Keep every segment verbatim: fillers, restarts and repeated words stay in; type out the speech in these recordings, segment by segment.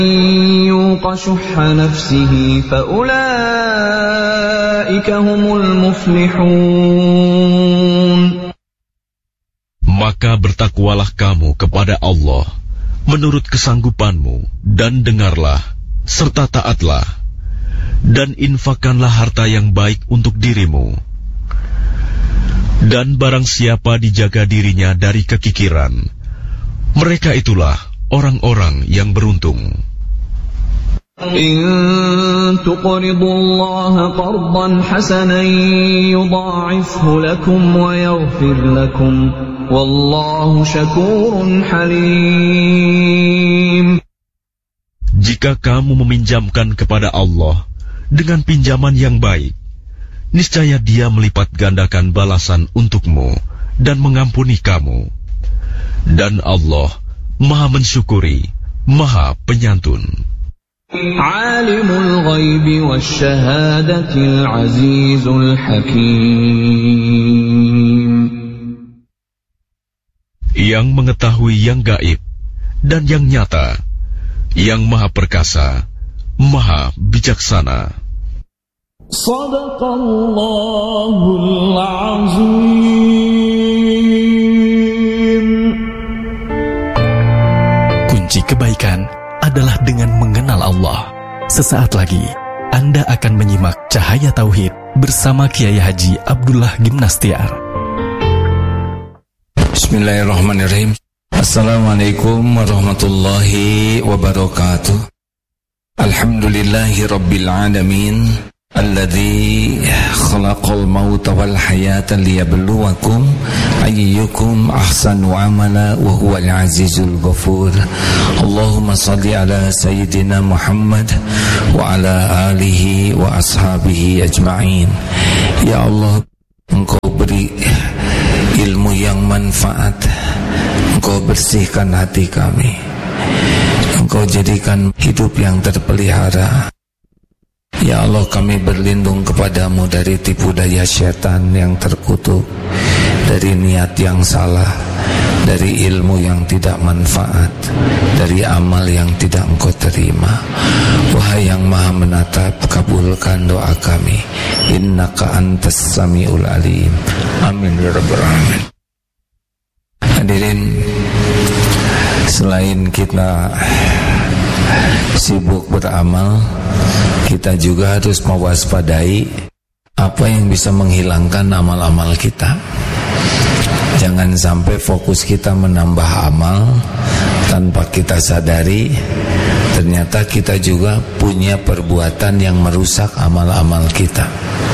يوق شح نفسه فأولئك هم المفلحون. Maka bertakwalah kamu kepada Allah menurut kesanggupanmu, dan dengarlah serta taatlah, dan infakkanlah harta yang baik untuk dirimu. Dan barang siapa dijaga dirinya dari kekikiran, mereka itulah orang-orang yang beruntung. In tuqridullaha qardan hasanan yudha'ifhu lakum wa yaghfir lakum wallahu syakurun halim. Jika kamu meminjamkan kepada Allah dengan pinjaman yang baik, niscaya Dia melipat gandakan balasan untukmu dan mengampuni kamu. Dan Allah Maha mensyukuri, Maha penyantun. Alimul ghaibi wasyahadatil azizul hakim. Yang mengetahui yang gaib dan yang nyata, yang Maha perkasa, Maha bijaksana. Shadaqallahul azim. Kunci kebaikan adalah dengan mengenal Allah. Sesaat lagi Anda akan menyimak Cahaya Tauhid bersama Kiai Haji Abdullah Gimnastiar. Bismillahirrahmanirrahim. Assalamualaikum warahmatullahi wabarakatuh. Alhamdulillahi rabbil alamin, alladzi khalaqal mauta wal hayata liyabluwakum ayyukum ahsanu amala wa huwal azizul ghafur. Allahumma salli ala sayyidina Muhammad wa ala alihi wa ashabihi ajma'in. Ya Allah, Engkau beri ilmu yang manfaat, Engkau bersihkan hati kami, Engkau jadikan hidup yang terpelihara. Ya Allah, kami berlindung kepadamu dari tipu daya syaitan yang terkutuk, dari niat yang salah, dari ilmu yang tidak manfaat, dari amal yang tidak Engkau terima. Wahai yang Maha menatap, kabulkan doa kami. Innaka antas samiul alim. Amin ya rabbal alamin. Hadirin, selain kita sibuk beramal, kita juga harus mewaspadai apa yang bisa menghilangkan amal-amal kita. Jangan sampai fokus kita menambah amal tanpa kita sadari ternyata kita juga punya perbuatan yang merusak amal-amal kita.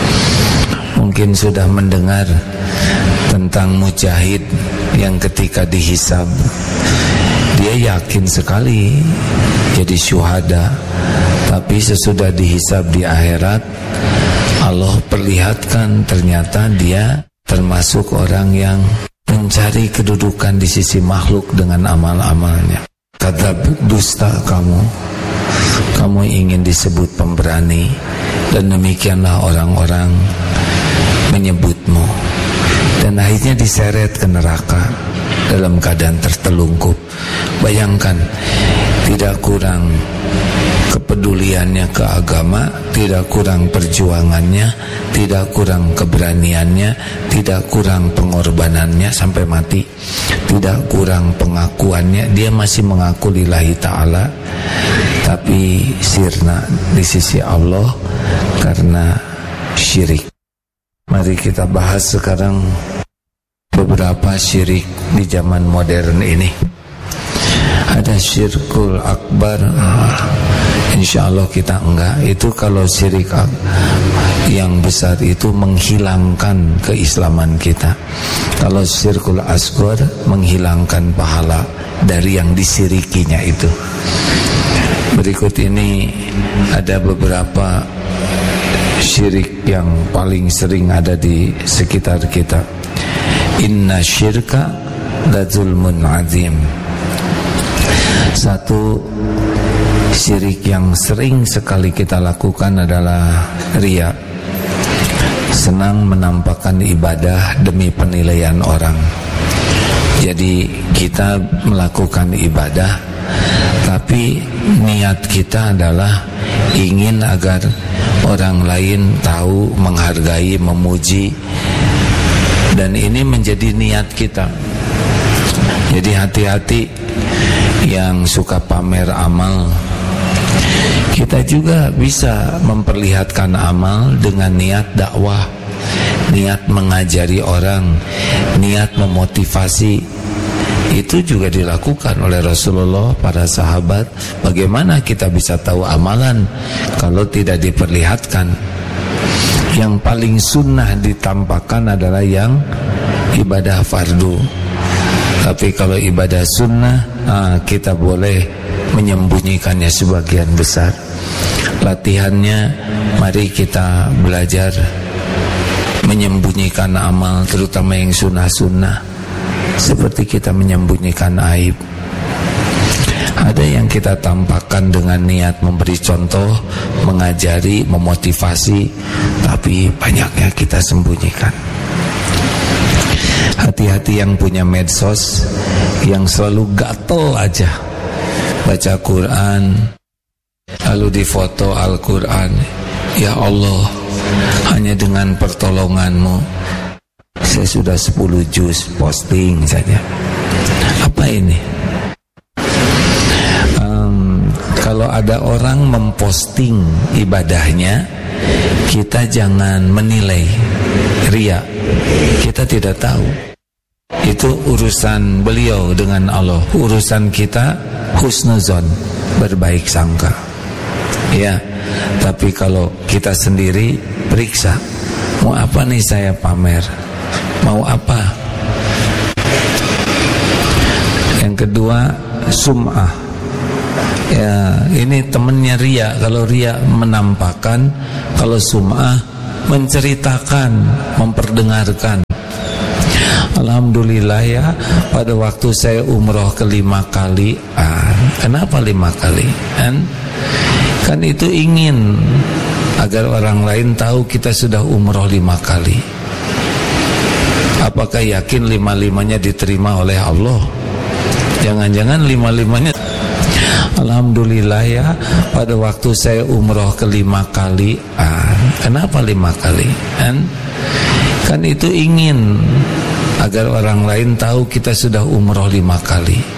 Mungkin sudah mendengar tentang mujahid yang ketika dihisab dia yakin sekali jadi syuhada, tapi sesudah dihisab di akhirat Allah perlihatkan ternyata dia termasuk orang yang mencari kedudukan di sisi makhluk dengan amal-amalnya. Kata dusta kamu, kamu ingin disebut pemberani, dan demikianlah orang-orang menyebutmu, dan akhirnya diseret ke neraka dalam keadaan tertelungkup. Bayangkan, tidak kurang kepeduliannya ke agama, tidak kurang perjuangannya, tidak kurang keberaniannya, tidak kurang pengorbanannya sampai mati, tidak kurang pengakuannya. Dia masih mengaku lillahi ta'ala, tapi sirna di sisi Allah karena syirik. Mari kita bahas sekarang beberapa syirik di zaman modern ini. Ada syirkul akbar, insya Allah kita enggak. Itu kalau syirik yang besar itu menghilangkan keislaman kita. Kalau syirkul asghar menghilangkan pahala dari yang disirikinya itu. Berikut ini ada beberapa syirik yang paling sering ada di sekitar kita. Inna syirka la zulmun azim. Satu syirik yang sering sekali kita lakukan adalah riya. Senang menampakkan ibadah demi penilaian orang. Jadi kita melakukan ibadah tapi niat kita adalah ingin agar orang lain tahu, menghargai, memuji, dan ini menjadi niat kita. Jadi hati-hati yang suka pamer amal. Kita juga bisa memperlihatkan amal dengan niat dakwah, niat mengajari orang, niat memotivasi. Itu juga dilakukan oleh Rasulullah, para sahabat. Bagaimana kita bisa tahu amalan kalau tidak diperlihatkan? Yang paling sunnah ditampakkan adalah yang ibadah fardu. Tapi kalau ibadah sunnah, ah, kita boleh menyembunyikannya sebagian besar. Latihannya, mari kita belajar menyembunyikan amal, terutama yang sunnah-sunnah, seperti kita menyembunyikan aib. Ada yang kita tampakkan dengan niat memberi contoh, mengajari, memotivasi, tapi banyaknya kita sembunyikan. Hati-hati yang punya medsos, yang selalu gatel aja baca Quran, lalu difoto Al-Quran. Ya Allah, hanya dengan pertolonganmu saya sudah sepuluh juz posting saja. Apa ini? Um, kalau ada orang memposting ibadahnya, kita jangan menilai riya. Kita tidak tahu. Itu urusan beliau dengan Allah. Urusan kita husnuzon, berbaik sangka. Ya, tapi kalau kita sendiri periksa, mau apa nih saya pamer? Mau apa? Yang kedua, sum'ah. Ya, ini temennya riya. Kalau riya menampakkan, kalau sum'ah menceritakan, memperdengarkan. Alhamdulillah ya, pada waktu saya umroh kelima kali. Ah, kenapa lima kali? Kan, kan itu ingin agar orang lain tahu kita sudah umroh lima kali. Apakah yakin lima-limanya diterima oleh Allah? Jangan-jangan lima-limanya. Alhamdulillah ya, pada waktu saya umroh kelima kali. Ah, kenapa lima kali? Kan, kan itu ingin agar orang lain tahu kita sudah umroh lima kali.